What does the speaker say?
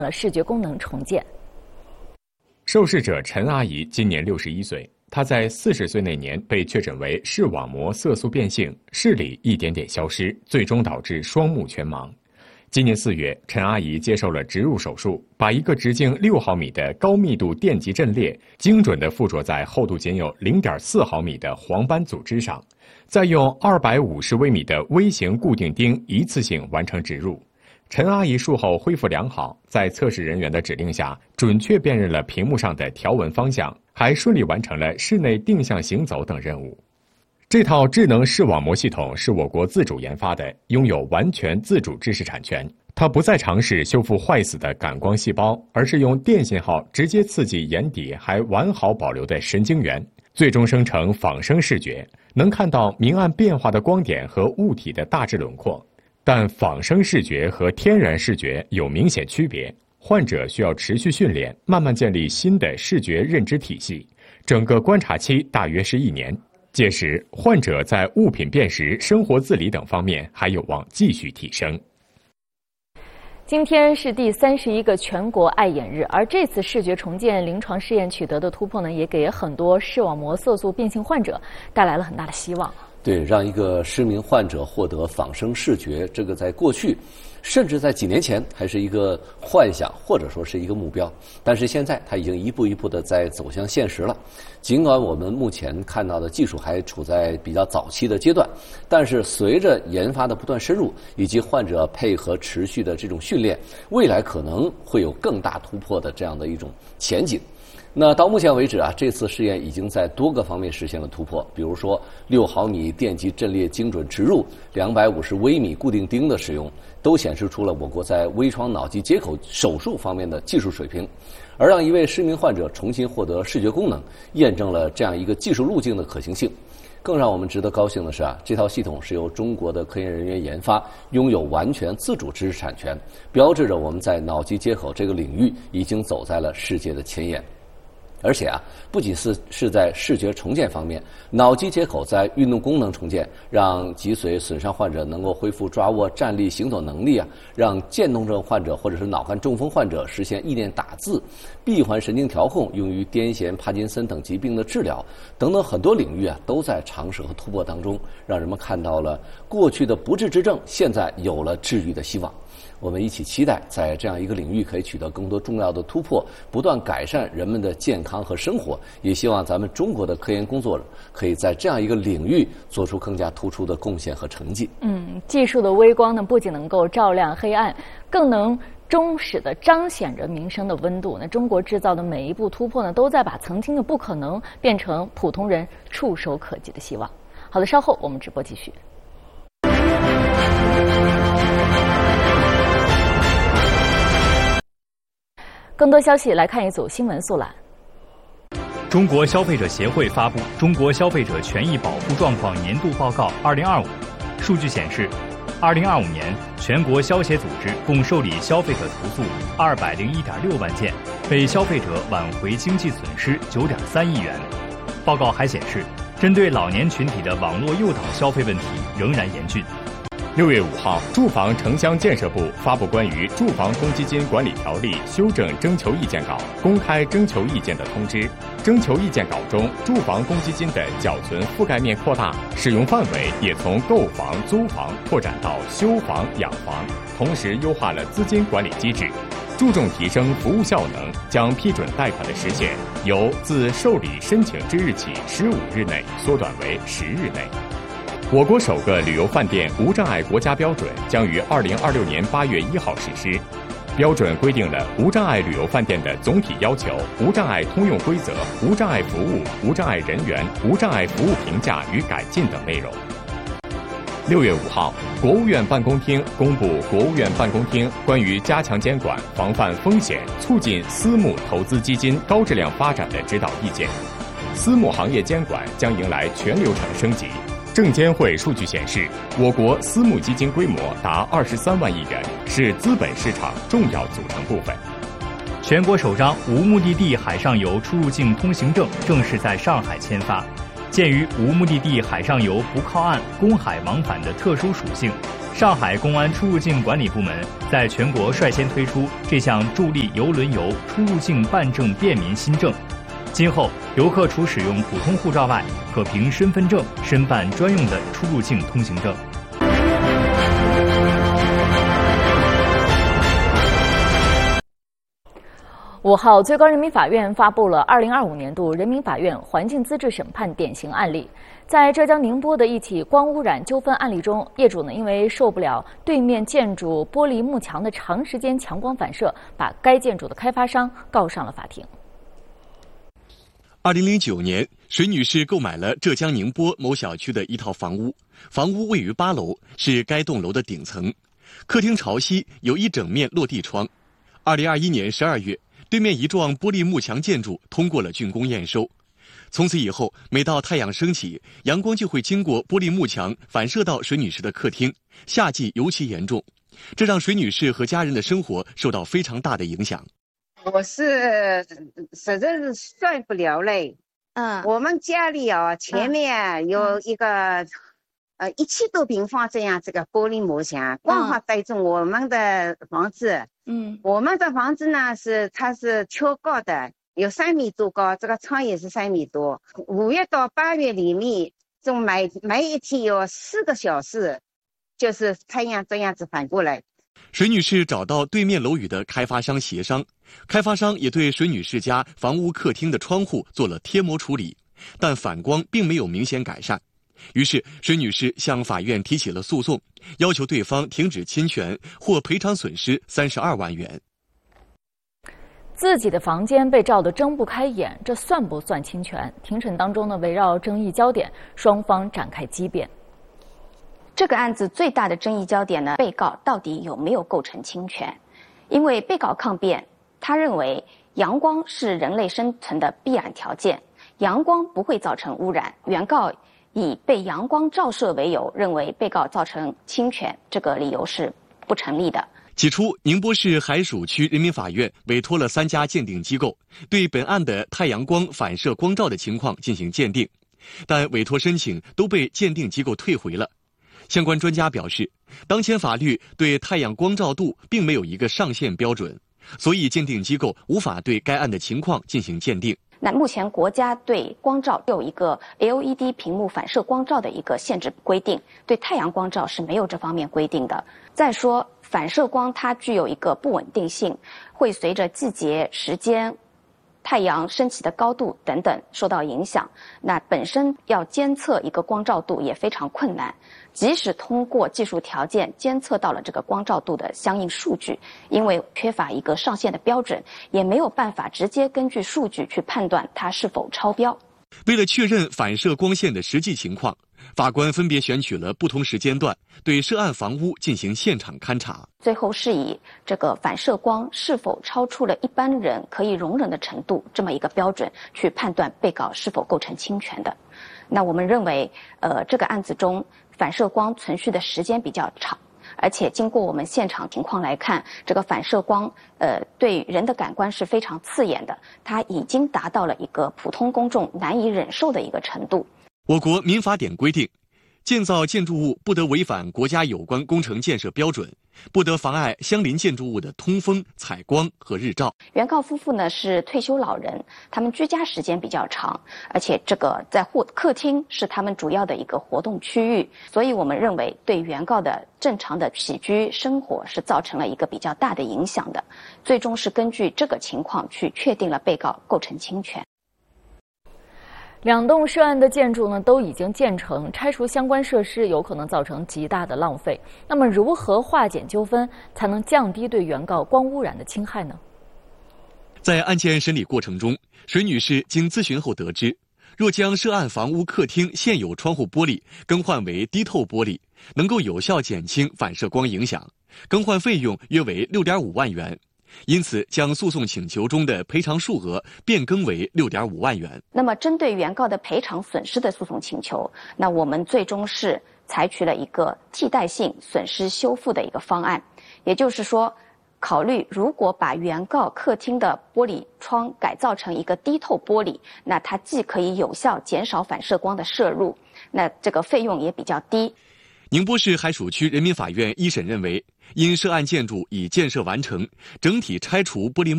视觉功能重建。 受试者陈阿姨今年61岁，她在40岁那年被确诊为视网膜色素变性，视力一点点消失，最终导致双目全盲。今年4月，陈阿姨接受了植入手术，把一个直径6毫米的高密度电极阵列精准地附着在厚度仅有0.4毫米的黄斑组织上，再用250微米的微型固定钉一次性完成植入。陈阿姨术后恢复良好，在测试人员的指令下，准确辨认了屏幕上的条纹方向，还顺利完成了室内定向行走等任务。这套智能视网膜系统是我国自主研发的，拥有完全自主知识产权。它不再尝试修复坏死的感光细胞，而是用电信号直接刺激眼底还完好保留的神经元，最终生成仿生视觉，能看到明暗变化的光点和物体的大致轮廓。但仿生视觉和天然视觉有明显区别，患者需要持续训练，慢慢建立新的视觉认知体系，整个观察期大约是1年。届时，患者在物品辨识、生活自理等方面还有望继续提升。 今天是第31个全国爱眼日，而这次视觉重建临床试验取得的突破呢，也给很多视网膜色素变性患者带来了很大的希望。 对，让一个失明患者获得仿生视觉，这个在过去，甚至在几年前还是一个幻想，或者说是一个目标。但是现在，它已经一步一步的在走向现实了。尽管我们目前看到的技术还处在比较早期的阶段，但是随着研发的不断深入，以及患者配合持续的这种训练，未来可能会有更大突破的这样的一种前景。那到目前为止啊，这次试验已经在多个方面实现了突破，比如说6毫米电极阵列精准植入、250微米固定钉的使用，都显示出了我国在微创脑机接口手术方面的技术水平。而让一位失明患者重新获得视觉功能，验证了这样一个技术路径的可行性。更让我们值得高兴的是啊，这套系统是由中国的科研人员研发，拥有完全自主知识产权，标志着我们在脑机接口这个领域已经走在了世界的前沿。而且啊，不仅是在视觉重建方面，脑机接口在运动功能重建，让脊髓损伤患者能够恢复抓握、站立、行走能力啊，让渐冻症患者或者是脑干中风患者实现意念打字，闭环神经调控用于癫痫、帕金森等疾病的治疗等等很多领域啊，都在尝试和突破当中，让人们看到了过去的不治之症现在有了治愈的希望。我们一起期待在这样一个领域可以取得更多重要的突破，不断改善人们的健康和生活，也希望咱们中国的科研工作者可以在这样一个领域做出更加突出的贡献和成绩。 技术的微光呢，不仅能够照亮黑暗，更能忠实地彰显着民生的温度。那中国制造的每一步突破呢，都在把曾经的不可能变成普通人触手可及的希望。好的，稍后我们直播继续。更多消息来看一组新闻速览。 中国消费者协会发布《中国消费者权益保护状况年度报告2025》，数据显示，2025年全国消协组织共受理消费者投诉201.6万件，被消费者挽回经济损失9.3亿元。报告还显示，针对老年群体的网络诱导消费问题仍然严峻。 6月5号，住房城乡建设部发布关于《住房公积金管理条例》修正征求意见稿公开征求意见的通知。征求意见稿中，住房公积金的缴存覆盖面扩大，使用范围也从购房、租房拓展到修房、养房，同时优化了资金管理机制，注重提升服务效能，将批准贷款的时限由自受理申请之日起15日内缩短为10日内。我国首个旅游饭店无障碍国家标准将于2026年8月1号实施。标准规定了无障碍旅游饭店的总体要求、无障碍通用规则、无障碍服务、无障碍人员、无障碍服务评价与改进等内容。6月5号，国务院办公厅公布《国务院办公厅关于加强监管、防范风险、促进私募投资基金高质量发展的指导意见》，私募行业监管将迎来全流程升级。证监会数据显示，我国私募基金规模达23万亿元，是资本市场重要组成部分。 全国首张无目的地海上游出入境通行证正式在上海签发。鉴于无目的地海上游不靠岸、公海往返的特殊属性， 上海公安出入境管理部门在全国率先推出这项助力邮轮游出入境办证便民新政。今后，游客除使用普通护照外，可凭身份证申办专用的出入境通行证。 5号，最高人民法院发布了2025年度人民法院环境资质审判典型案例。在浙江宁波的一起光污染纠纷案例中，业主因为受不了对面建筑玻璃幕墙的长时间强光反射，把该建筑的开发商告上了法庭。 2009年，水女士购买了浙江宁波某小区的一套房屋，房屋位于8楼，是该栋楼的顶层，客厅朝西，有一整面落地窗。2021年12月，对面一幢玻璃幕墙建筑通过了竣工验收。从此以后，每到太阳升起，阳光就会经过玻璃幕墙反射到水女士的客厅，夏季尤其严重，这让水女士和家人的生活受到非常大的影响。 我是实在是受不了嘞。我们家里前面有一个1000多平方这样这个玻璃幕墙，刚好对中我们的房子。我们的房子呢它是挑高的，有3米多高，这个窗也是3米多。5月到8月里面，每一天有4个小时，就是太阳这样子反过来。 水女士找到对面楼宇的开发商协商，开发商也对水女士家房屋客厅的窗户做了贴膜处理，但反光并没有明显改善。于是水女士向法院提起了诉讼，要求对方停止侵权或赔偿损失32万元。 自己的房间被照得睁不开眼，这算不算侵权？庭审当中呢，围绕争议焦点，双方展开激辩。 这个案子最大的争议焦点呢，被告到底有没有构成侵权？因为被告抗辩，他认为阳光是人类生存的必然条件，阳光不会造成污染。原告以被阳光照射为由，认为被告造成侵权，这个理由是不成立的。 起初，宁波市海曙区人民法院委托了3家鉴定机构，对本案的太阳光反射光照的情况进行鉴定，但委托申请都被鉴定机构退回了。相关专家表示，当前法律对太阳光照度并没有一个上限标准，所以鉴定机构无法对该案的情况进行鉴定。 那目前国家对光照有一个 LED 屏幕反射光照的一个限制规定，对太阳光照是没有这方面规定的。再说反射光它具有一个不稳定性，会随着季节、时间、太阳升起的高度等等受到影响，那本身要监测一个光照度也非常困难。即使通过技术条件监测到了这个光照度的相应数据，因为缺乏一个上限的标准，也没有办法直接根据数据去判断它是否超标。 为了确认反射光线的实际情况，法官分别选取了不同时间段，对涉案房屋进行现场勘查。 最后是以这个反射光是否超出了一般人可以容忍的程度这么一个标准去判断被告是否构成侵权的。那我们认为，这个案子中反射光存续的时间比较长，而且经过我们现场情况来看，这个反射光对人的感官是非常刺眼的，它已经达到了一个普通公众难以忍受的一个程度。 我国民法典规定，建造建筑物不得违反国家有关工程建设标准，不得妨碍相邻建筑物的通风、采光和日照。 原告夫妇呢是退休老人，他们居家时间比较长，而且这个在客厅是他们主要的一个活动区域，所以我们认为对原告的正常的起居生活是造成了一个比较大的影响的。最终是根据这个情况去确定了被告构成侵权。 2栋涉案的建筑呢都已经建成，拆除相关设施有可能造成极大的浪费。那么如何化解纠纷，才能降低对原告光污染的侵害呢？ 在案件审理过程中，水女士经咨询后得知，若将涉案房屋客厅现有窗户玻璃更换为低透玻璃，能够有效减轻反射光影响，更换费用约为6.5万元。因此，将诉讼请求中的赔偿数额变更为6.5万元。 那么，针对原告的赔偿损失的诉讼请求，那我们最终是采取了一个替代性损失修复的一个方案，也就是说，考虑如果把原告客厅的玻璃窗改造成一个低透玻璃，那它既可以有效减少反射光的摄入，那这个费用也比较低。 宁波市海曙区人民法院一审认为，因涉案建筑已建设完成，整体拆除玻璃幕